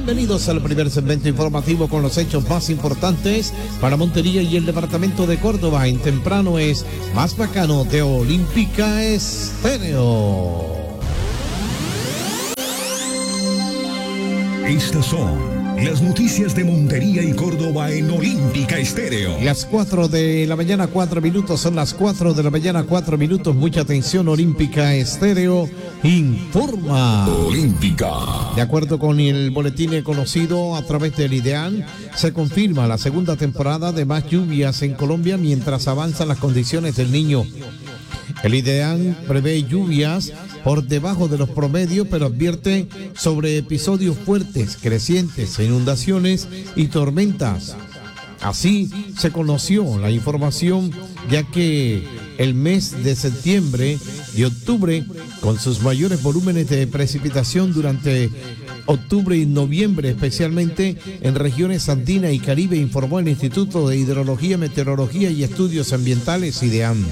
Bienvenidos al primer segmento informativo con los hechos más importantes para Montería y el departamento de Córdoba. En temprano es Más Bacano de Olímpica Estéreo. Estas son las noticias de Montería y Córdoba en Olímpica Estéreo. Las 4 de la mañana, 4 minutos, son las 4 de la mañana, 4 minutos. Mucha atención, Olímpica Estéreo informa. Olímpica. De acuerdo con el boletín conocido a través del IDEAN, se confirma la segunda temporada de más lluvias en Colombia mientras avanzan las condiciones del Niño. El IDEAN prevé lluvias por debajo de los promedios, pero advierte sobre episodios fuertes, crecientes, inundaciones y tormentas. Así se conoció la información, ya que el mes de septiembre y octubre, con sus mayores volúmenes de precipitación durante octubre y noviembre, especialmente en regiones andina y Caribe, informó el Instituto de Hidrología, Meteorología y Estudios Ambientales, IDEAM.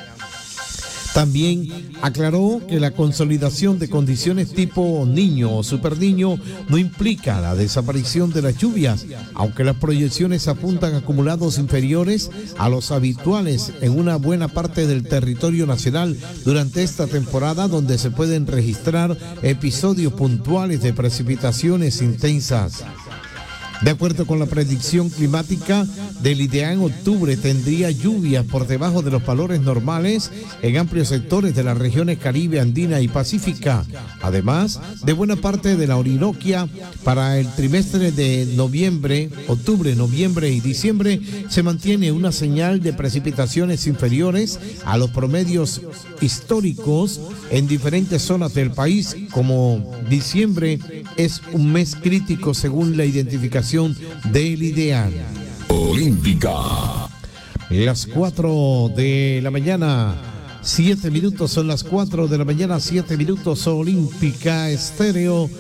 También aclaró que la consolidación de condiciones tipo niño o superniño no implica la desaparición de las lluvias, aunque las proyecciones apuntan a acumulados inferiores a los habituales en una buena parte del territorio nacional durante esta temporada, donde se pueden registrar episodios puntuales de precipitaciones intensas. De acuerdo con la predicción climática del IDEAN, octubre tendría lluvias por debajo de los valores normales en amplios sectores de las regiones Caribe, Andina y Pacífica, además de buena parte de la Orinoquia. Para el trimestre de octubre, noviembre y diciembre se mantiene una señal de precipitaciones inferiores a los promedios históricos en diferentes zonas del país. Como diciembre es un mes crítico según la identificación del IDEAN. Olímpica. Las 4 de la mañana, 7 minutos, son las 4 de la mañana, 7 minutos. Olímpica Estéreo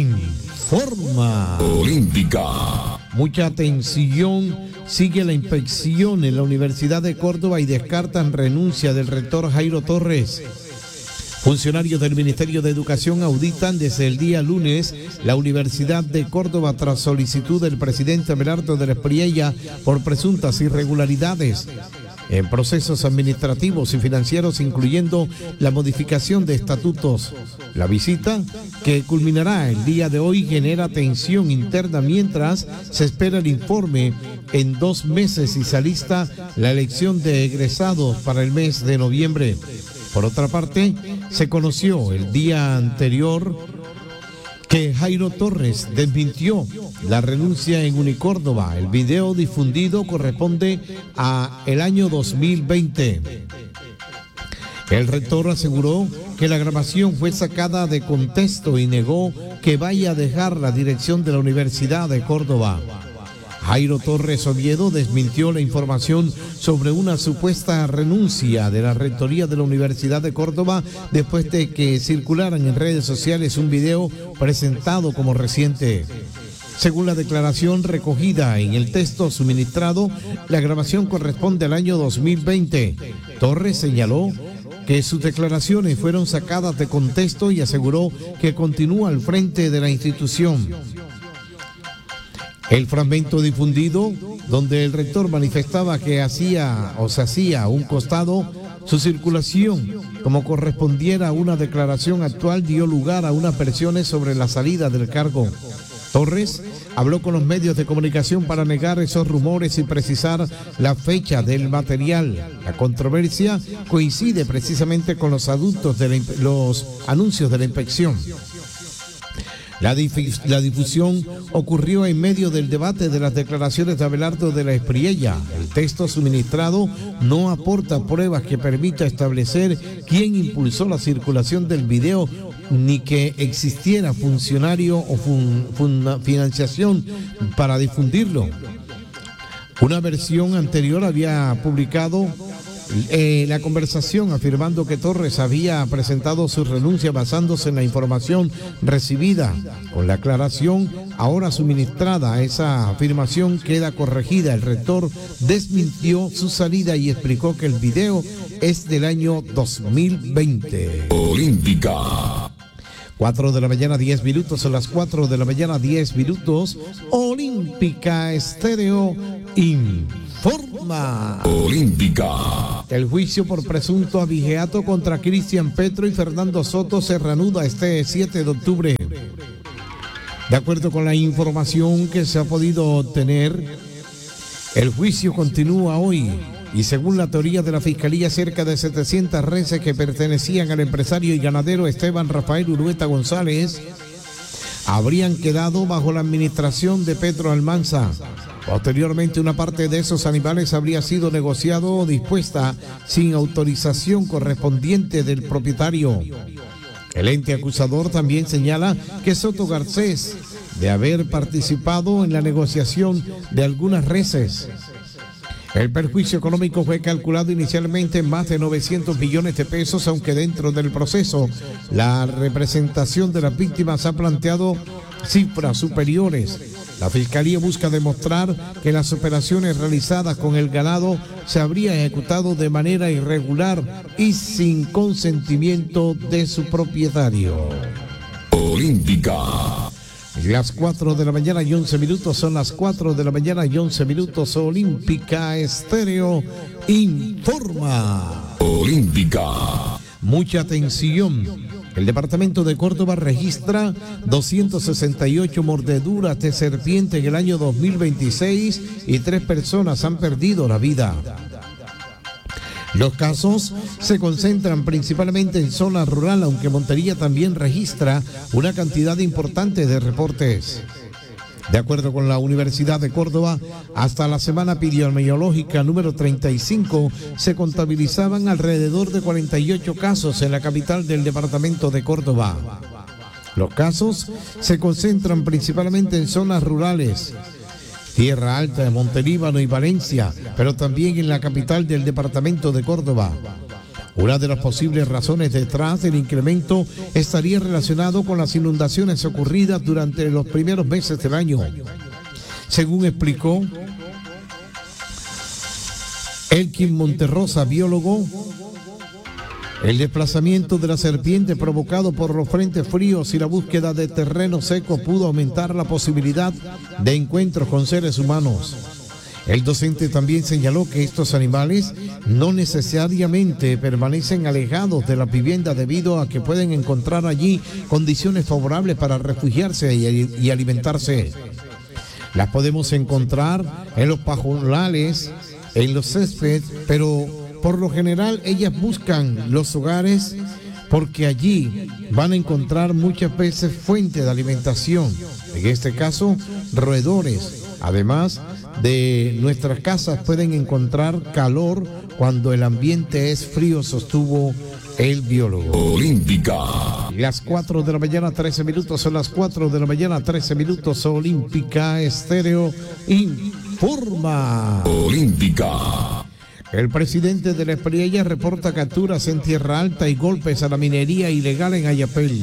informa. Olímpica. Mucha atención, sigue la inspección en la Universidad de Córdoba y descartan renuncia del rector Jairo Torres. Funcionarios del Ministerio de Educación auditan desde el día lunes la Universidad de Córdoba tras solicitud del presidente Abelardo de la Espriella por presuntas irregularidades en procesos administrativos y financieros, incluyendo la modificación de estatutos. La visita, que culminará el día de hoy, genera tensión interna mientras se espera el informe en 2 meses y se alista la elección de egresados para el mes de noviembre. Por otra parte, se conoció el día anterior que Jairo Torres desmintió la renuncia en Unicórdoba. El video difundido corresponde a el año 2020. El rector aseguró que la grabación fue sacada de contexto y negó que vaya a dejar la dirección de la Universidad de Córdoba. Jairo Torres Oviedo desmintió la información sobre una supuesta renuncia de la rectoría de la Universidad de Córdoba después de que circularan en redes sociales un video presentado como reciente. Según la declaración recogida en el texto suministrado, la grabación corresponde al año 2020. Torres señaló que sus declaraciones fueron sacadas de contexto y aseguró que continúa al frente de la institución. El fragmento difundido, donde el rector manifestaba que se hacía a un costado su circulación como correspondiera a una declaración actual, dio lugar a unas versiones sobre la salida del cargo. Torres habló con los medios de comunicación para negar esos rumores y precisar la fecha del material. La controversia coincide precisamente con los anuncios de la inspección. La difusión ocurrió en medio del debate de las declaraciones de Abelardo de la Espriella. El texto suministrado no aporta pruebas que permita establecer quién impulsó la circulación del video, ni que existiera funcionario o financiación para difundirlo. Una versión anterior había publicado la conversación afirmando que Torres había presentado su renuncia basándose en la información recibida. Con la aclaración ahora suministrada, esa afirmación queda corregida. El rector desmintió su salida y explicó que el video es del año 2020. Olímpica. 4 de la mañana, 10 minutos, son las 4 de la mañana, 10 minutos. Olímpica Estéreo informa. Olímpica. El juicio por presunto abigeato contra Cristian Petro y Fernando Soto se reanuda este 7 de octubre. De acuerdo con la información que se ha podido obtener, el juicio continúa hoy. Y según la teoría de la Fiscalía, cerca de 700 reses que pertenecían al empresario y ganadero Esteban Rafael Urueta González habrían quedado bajo la administración de Pedro Almanza. Posteriormente, una parte de esos animales habría sido negociado o dispuesta sin autorización correspondiente del propietario. El ente acusador también señala que Soto Garcés de haber participado en la negociación de algunas reses. El perjuicio económico fue calculado inicialmente en más de 900 millones de pesos, aunque dentro del proceso la representación de las víctimas ha planteado cifras superiores. La Fiscalía busca demostrar que las operaciones realizadas con el ganado se habrían ejecutado de manera irregular y sin consentimiento de su propietario. Olímpica. Las 4 de la mañana y 11 minutos, son las 4 de la mañana y 11 minutos. Olímpica Estéreo informa. Olímpica. Mucha atención. El departamento de Córdoba registra 268 mordeduras de serpiente en el año 2026 y 3 personas han perdido la vida. Los casos se concentran principalmente en zona rural, aunque Montería también registra una cantidad importante de reportes. De acuerdo con la Universidad de Córdoba, hasta la semana epidemiológica número 35 se contabilizaban alrededor de 48 casos en la capital del departamento de Córdoba. Los casos se concentran principalmente en zonas rurales, Tierra Alta, de Montelíbano y Valencia, pero también en la capital del departamento de Córdoba. Una de las posibles razones detrás del incremento estaría relacionado con las inundaciones ocurridas durante los primeros meses del año. Según explicó Elkin Monterrosa, biólogo, el desplazamiento de la serpiente provocado por los frentes fríos y la búsqueda de terreno seco pudo aumentar la posibilidad de encuentros con seres humanos. El docente también señaló que estos animales no necesariamente permanecen alejados de la vivienda debido a que pueden encontrar allí condiciones favorables para refugiarse y alimentarse. Las podemos encontrar en los pajolales, en los céspedes, pero por lo general ellas buscan los hogares porque allí van a encontrar muchas veces fuente de alimentación, en este caso roedores. Además de nuestras casas pueden encontrar calor cuando el ambiente es frío, sostuvo el biólogo. Olímpica. Las 4 de la mañana, 13 minutos, son las 4 de la mañana, 13 minutos. Olímpica Estéreo informa. Olímpica. El presidente de la Espriella reporta capturas en Tierra Alta y golpes a la minería ilegal en Ayapel.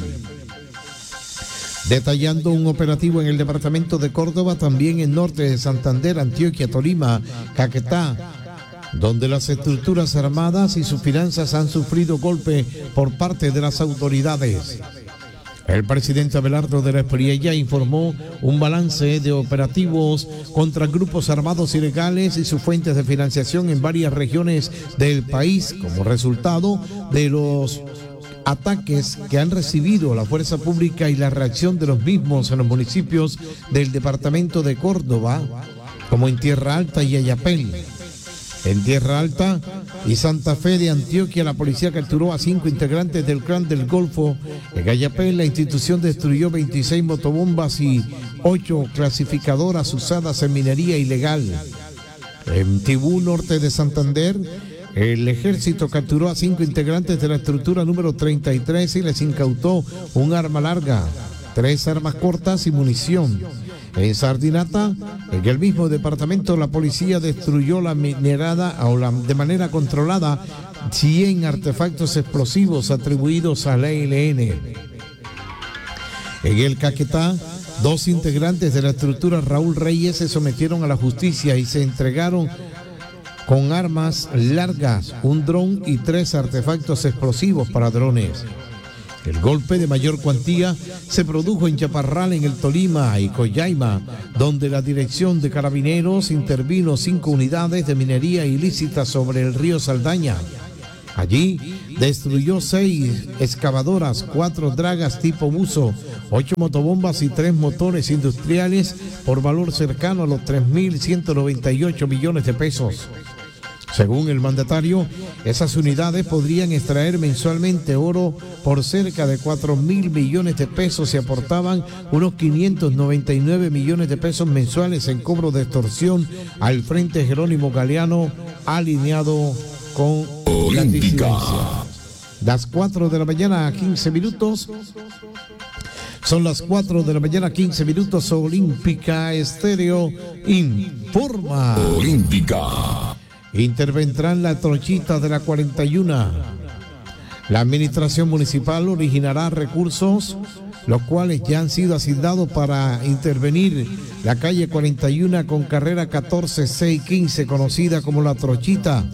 Detallando un operativo en el departamento de Córdoba, también en norte de Santander, Antioquia, Tolima, Caquetá, donde las estructuras armadas y sus finanzas han sufrido golpe por parte de las autoridades. El presidente Abelardo de la Espriella informó un balance de operativos contra grupos armados ilegales y sus fuentes de financiación en varias regiones del país como resultado de los ataques que han recibido la fuerza pública y la reacción de los mismos en los municipios del departamento de Córdoba, como en Tierra Alta y Ayapel. En Tierra Alta y Santa Fe de Antioquia, la policía capturó a 5 integrantes del Clan del Golfo. En Ayapel, la institución destruyó 26 motobombas y 8 clasificadoras usadas en minería ilegal. En Tibú, norte de Santander, el ejército capturó a 5 integrantes de la estructura número 33 y les incautó un arma larga, 3 armas cortas y munición. En Sardinata, en el mismo departamento, la policía destruyó la minerada de manera controlada 100 artefactos explosivos atribuidos a la ELN. En el Caquetá, 2 integrantes de la estructura Raúl Reyes se sometieron a la justicia y se entregaron con armas largas, un dron y 3 artefactos explosivos para drones. El golpe de mayor cuantía se produjo en Chaparral, en el Tolima y Coyaima, donde la Dirección de Carabineros intervino 5 unidades de minería ilícita sobre el río Saldaña. Allí destruyó 6 excavadoras, 4 dragas tipo buzo, 8 motobombas y 3 motores industriales por valor cercano a los 3.198 millones de pesos. Según el mandatario, esas unidades podrían extraer mensualmente oro por cerca de 4.000 millones de pesos y aportaban unos 599 millones de pesos mensuales en cobro de extorsión al Frente Jerónimo Galeano, alineado con la disidencia. Las 4 de la mañana, 15 minutos. Son las 4 de la mañana, 15 minutos. Olímpica Estéreo informa. Olímpica. Intervendrán la trochita de la 41. La administración municipal originará recursos, los cuales ya han sido asignados para intervenir la calle 41 con carrera 14615, conocida como la trochita.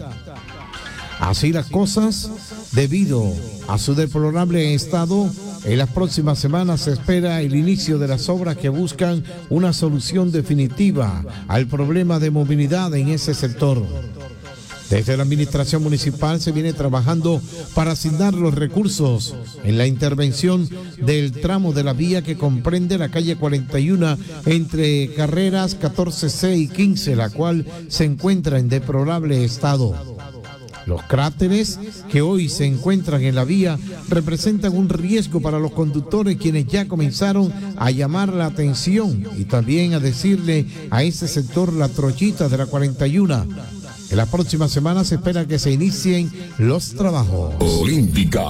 Así las cosas, debido a su deplorable estado, en las próximas semanas se espera el inicio de las obras que buscan una solución definitiva al problema de movilidad en ese sector. Desde la administración municipal se viene trabajando para asignar los recursos en la intervención del tramo de la vía que comprende la calle 41 entre carreras 146 y 15, la cual se encuentra en deplorable estado. Los cráteres que hoy se encuentran en la vía representan un riesgo para los conductores, quienes ya comenzaron a llamar la atención y también a decirle a ese sector la trochita de la 41. En las próximas semanas se espera que se inicien los trabajos. Olímpica.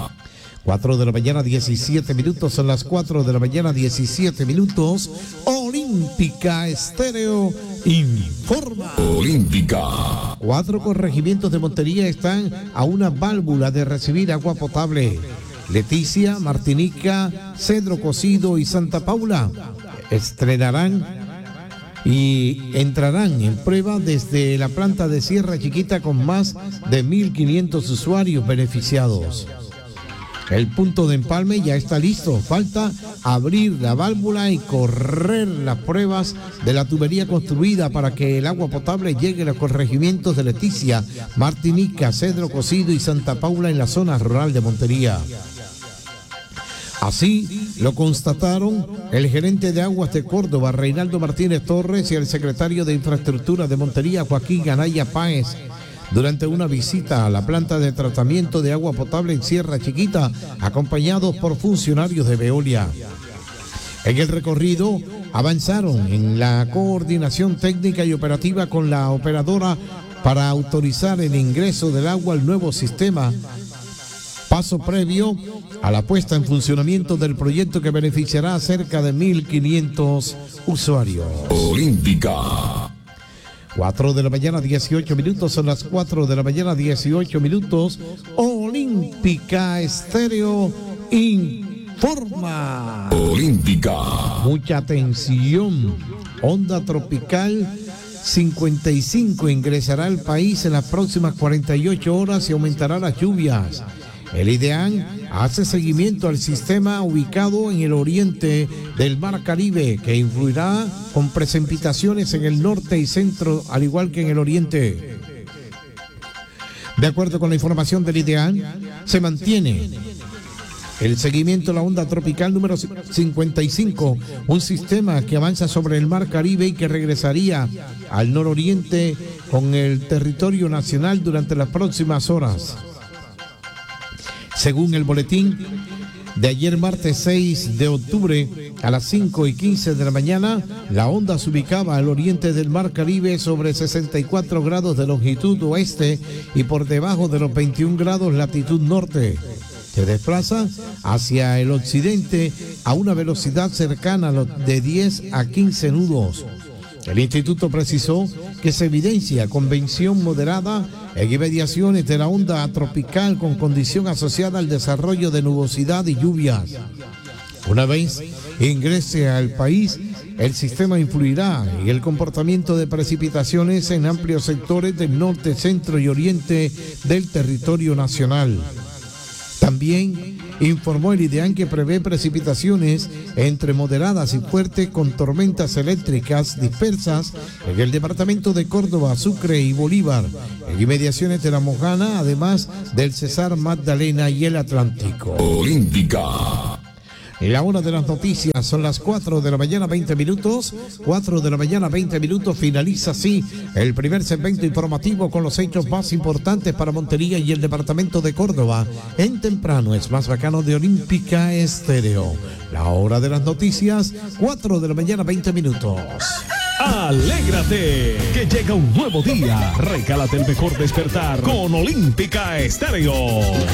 4 de la mañana, 17 minutos. Son las 4 de la mañana, 17 minutos. Olímpica Estéreo informa. Olímpica. 4 corregimientos de Montería están a una válvula de recibir agua potable. Leticia, Martinica, Cedro Cocido y Santa Paula estrenarán y entrarán en prueba desde la planta de Sierra Chiquita con más de 1.500 usuarios beneficiados. El punto de empalme ya está listo, falta abrir la válvula y correr las pruebas de la tubería construida para que el agua potable llegue a los corregimientos de Leticia, Martinica, Cedro Cocido y Santa Paula en la zona rural de Montería. Así lo constataron el gerente de Aguas de Córdoba, Reinaldo Martínez Torres, y el secretario de Infraestructura de Montería, Joaquín Anaya Páez, durante una visita a la planta de tratamiento de agua potable en Sierra Chiquita, acompañados por funcionarios de Veolia. En el recorrido avanzaron en la coordinación técnica y operativa con la operadora para autorizar el ingreso del agua al nuevo sistema, paso previo a la puesta en funcionamiento del proyecto que beneficiará a cerca de 1.500 usuarios. Olímpica. 4 de la mañana, 18 minutos. Son las 4 de la mañana, 18 minutos. Olímpica Estéreo informa. Olímpica. Mucha atención. Onda tropical 55 ingresará al país en las próximas 48 horas y aumentará las lluvias. El IDEAN hace seguimiento al sistema ubicado en el oriente del Mar Caribe, que influirá con precipitaciones en el norte y centro, al igual que en el oriente. De acuerdo con la información del IDEAN, se mantiene el seguimiento de la onda tropical número 55, un sistema que avanza sobre el Mar Caribe y que regresaría al nororiente con el territorio nacional durante las próximas horas. Según el boletín de ayer, martes 6 de octubre, a las 5:15 de la mañana, la onda se ubicaba al oriente del Mar Caribe sobre 64 grados de longitud oeste y por debajo de los 21 grados latitud norte. Se desplaza hacia el occidente a una velocidad cercana a los de 10 a 15 nudos. El instituto precisó que se evidencia convección moderada en inmediaciones de la onda tropical con condición asociada al desarrollo de nubosidad y lluvias. Una vez ingrese al país, el sistema influirá en el comportamiento de precipitaciones en amplios sectores del norte, centro y oriente del territorio nacional. También informó el IDEAN que prevé precipitaciones entre moderadas y fuertes con tormentas eléctricas dispersas en el departamento de Córdoba, Sucre y Bolívar, en inmediaciones de La Mojana, además del Cesar, Magdalena y el Atlántico. Olímpica. La hora de las noticias son las 4 de la mañana, 20 minutos. 4 de la mañana, 20 minutos. Finaliza así el primer segmento informativo con los hechos más importantes para Montería y el departamento de Córdoba. En temprano es más bacano de Olímpica Estéreo. La hora de las noticias, 4 de la mañana, 20 minutos. Alégrate, que llega un nuevo día. Regálate el mejor despertar con Olímpica Estéreo.